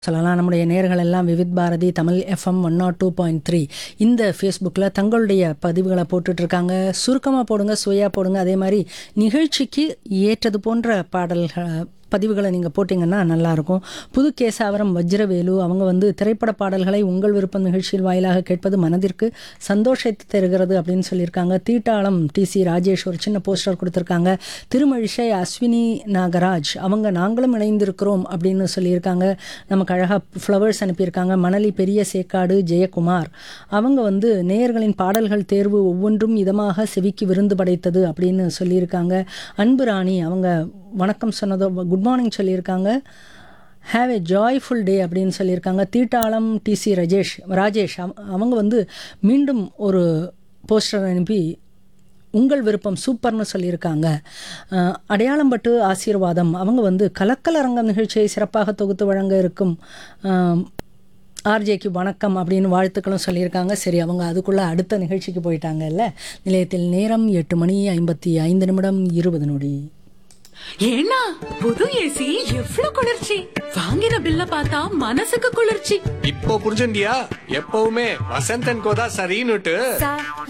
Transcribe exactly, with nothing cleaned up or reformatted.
சொல்லலாம். நம்முடைய நேயர்கள் எல்லாம் Vividh Bharathi Tamil FM one not two point three இந்த ஃபேஸ்புக்கில் தங்களுடைய பதிவுகளை போட்டுட்ருக்காங்க. சுருக்கமாக போடுங்க, சுவையாக போடுங்க. அதே மாதிரி நிகழ்ச்சிக்கு ஏற்றது போன்ற பாடல்கள் பதிவுகளை நீங்கள் போட்டிங்கன்னா நல்லாயிருக்கும். புது கேசாவரம் வஜ்ரவேலு அவங்க வந்து திரைப்பட பாடல்களை உங்கள் விருப்பம் நிகழ்ச்சியில் வாயிலாக கேட்பது மனதிற்கு சந்தோஷத்தை தருகிறது அப்படின்னு சொல்லியிருக்காங்க. தீட்டாளம் டி சி ராஜேஷ் ஒரு சின்ன போஸ்டர் கொடுத்துருக்காங்க. திருமழிசை அஸ்வினி நாகராஜ் அவங்க நாங்களும் இணைந்திருக்கிறோம் அப்படின்னு சொல்லியிருக்காங்க. நமக்கு அழகாக ஃப்ளவர்ஸ் அனுப்பியிருக்காங்க. மணலி பெரிய சேக்காடு ஜெயக்குமார் அவங்க வந்து நேயர்களின் பாடல்கள் தேர்வு ஒவ்வொன்றும் இதமாக செவிக்கு விருந்து படைத்தது அப்படின்னு சொல்லியிருக்காங்க. அன்பு ராணி அவங்க வணக்கம் சொன்னதோ குட் மார்னிங் சொல்லியிருக்காங்க. ஹாவ் எ ஜாய்ஃபுல் டே அப்படின்னு சொல்லியிருக்காங்க. தீட்டாளம் டி சி ராஜேஷ் ராஜேஷ் அவங்க வந்து மீண்டும் ஒரு போஸ்டர் அனுப்பி உங்கள் விருப்பம் சூப்பர்னு சொல்லியிருக்காங்க. அடையாளம்பட்டு ஆசீர்வாதம் அவங்க வந்து கலக்கல் அரங்கம் நிகழ்ச்சியை சிறப்பாக தொகுத்து வழங்க இருக்கும் ஆர்ஜேக்கு வணக்கம் அப்படின்னு வாழ்த்துக்களும் சொல்லியிருக்காங்க. சரி, அவங்க அதுக்குள்ளே அடுத்த நிகழ்ச்சிக்கு போயிட்டாங்கல்ல. நிலையத்தில் நேரம் எட்டு மணி ஐம்பத்தி ஐந்து நிமிடம் இருபது நொடி. ஏன்னா புது ஏசி எவ்ளோ குளிர்ச்சி, வாங்கின பில்ல பார்த்தா மனசுக்கு குளிர்ச்சி. இப்போ புரிஞ்சுண்டியா? எப்பவுமே வசந்தன் கோதா சரின்னுட்டு.